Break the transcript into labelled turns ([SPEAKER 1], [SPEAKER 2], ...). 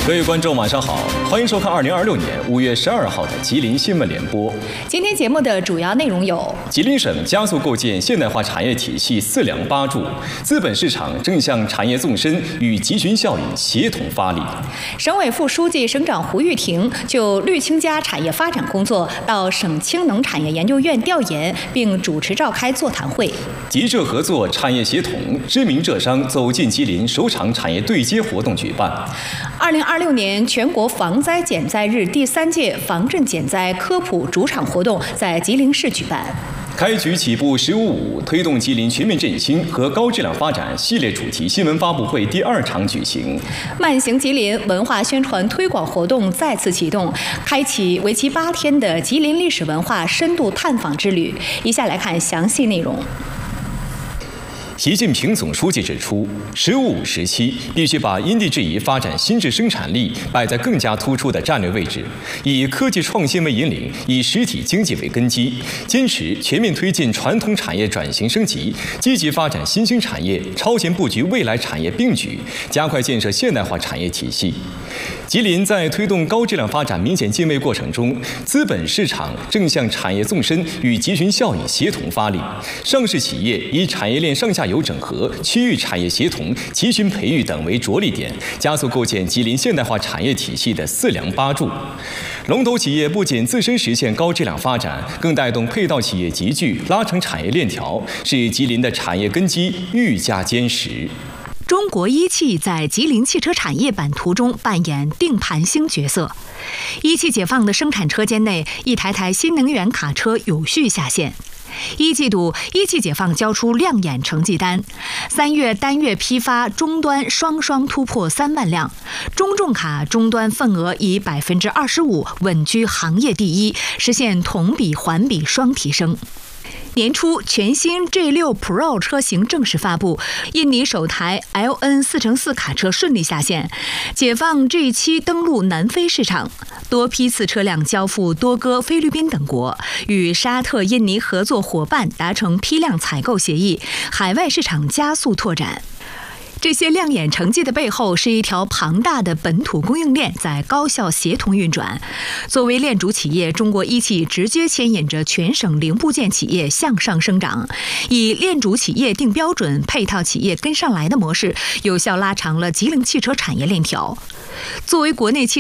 [SPEAKER 1] 各位观众，晚上好，欢迎收看2026年5月12号的吉林新闻联播。
[SPEAKER 2] 今天节目的主要内容有：
[SPEAKER 1] 吉林省加速构建现代化产业体系4梁8柱，资本市场正向产业纵深与集群效应协同发力。
[SPEAKER 2] 省委副书记、省长胡玉婷就绿氢加产业发展工作到省氢能产业研究院调研，并主持召开座谈会。
[SPEAKER 1] 吉浙合作产业协同，知名浙商走进吉林首场产业对接活动举办。
[SPEAKER 2] 2026年全国防灾减灾日第3届防震减灾科普主场活动在吉林市举办。
[SPEAKER 1] 开局起步15.5推动吉林全面振兴和高质量发展系列主题新闻发布会第2场举行。
[SPEAKER 2] 慢行吉林文化宣传推广活动再次启动，开启为期8天的吉林历史文化深度探访之旅。以下来看详细内容。
[SPEAKER 1] 习近平总书记指出，15.5时期必须把因地制宜发展新质生产力摆在更加突出的战略位置，以科技创新为引领，以实体经济为根基，坚持全面推进传统产业转型升级，积极发展新兴产业，超前布局未来产业并举，加快建设现代化产业体系。吉林在推动高质量发展明显进位过程中，资本市场正向产业纵深与集群效应协同发力，上市企业以产业链上下游整合、区域产业协同、集群培育等为着力点，加速构建吉林现代化产业体系的4梁8柱。龙头企业不仅自身实现高质量发展，更带动配套企业集聚，拉成产业链条，使吉林的产业根基愈加坚实。
[SPEAKER 2] 中国一汽在吉林汽车产业版图中扮演定盘星角色。一汽解放的生产车间内，一台台新能源卡车有序下线。1季度，一汽解放交出亮眼成绩单，3月单月批发终端双突破3万辆，中重卡终端份额以25%稳居行业第一，实现同比环比双提升。年初，全新 G6 Pro 车型正式发布，印尼首台 LN4×4 卡车顺利下线，解放 G7 登陆南非市场，多批次车辆交付多哥、菲律宾等国，与沙特、印尼合作伙伴达成批量采购协议，海外市场加速拓展。这些亮眼成绩的背后，是一条庞大的本土供应链在高效协同运转。作为链主企业，中国一汽直接牵引着全省零部件企业向上生长，以链主企业定标准、配套企业跟上来的模式，有效拉长了吉林汽车产业链条。作为国内汽